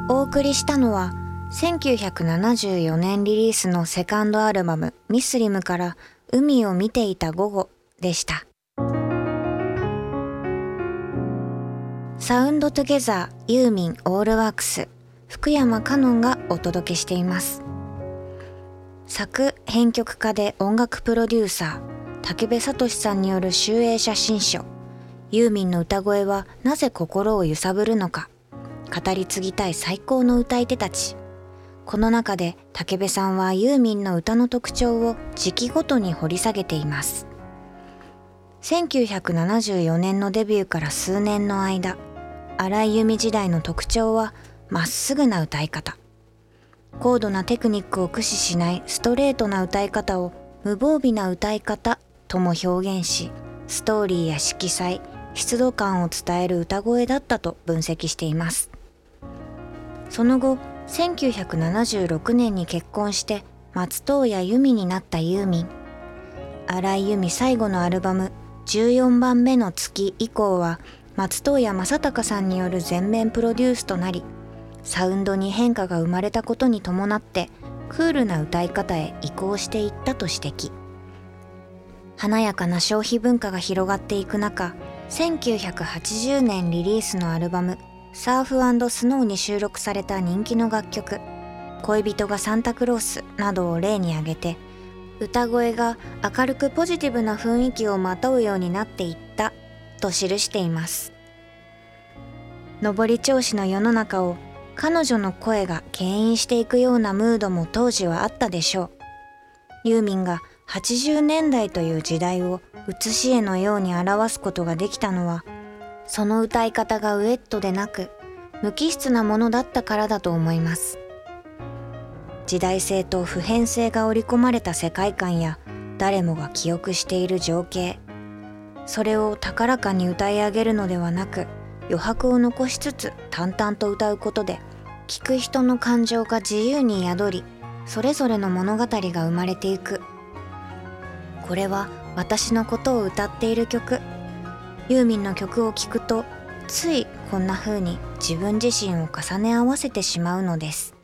お送りしたのは1974年リリースのセカンドアルバムミスリムから海を見ていた午後でした。サウンドトゥゲザーユーミンオールワークス福山香音がお届けしています。作編曲家で音楽プロデューサー武部聡さんによる集英写真書。ユーミンの歌声はなぜ心を揺さぶるのか、語り継ぎたい最高の歌い手たち。この中で武部さんはユーミンの歌の特徴を時期ごとに掘り下げています。1974年のデビューから数年の間、荒井由実時代の特徴はまっすぐな歌い方。高度なテクニックを駆使しないストレートな歌い方を無防備な歌い方とも表現し、ストーリーや色彩、湿度感を伝える歌声だったと分析しています。その後、1976年に結婚して松任谷由実になったユーミン。荒井由実最後のアルバム14番目の月以降は松任谷正隆さんによる全面プロデュースとなり、サウンドに変化が生まれたことに伴ってクールな歌い方へ移行していったと指摘。華やかな消費文化が広がっていく中、1980年リリースのアルバムサーフ&スノーに収録された人気の楽曲恋人がサンタクロースなどを例に挙げて、歌声が明るくポジティブな雰囲気をまとうようになっていったと記しています。上り調子の世の中を彼女の声が牽引していくようなムードも当時はあったでしょう。ユーミンが80年代という時代を写し絵のように表すことができたのは、その歌い方がウェットでなく無機質なものだったからだと思います。時代性と普遍性が織り込まれた世界観や誰もが記憶している情景、それを高らかに歌い上げるのではなく、余白を残しつつ淡々と歌うことで聴く人の感情が自由に宿り、それぞれの物語が生まれていく。これは私のことを歌っている曲。ユーミンの曲を聴くとついこんな風に自分自身を重ね合わせてしまうのです。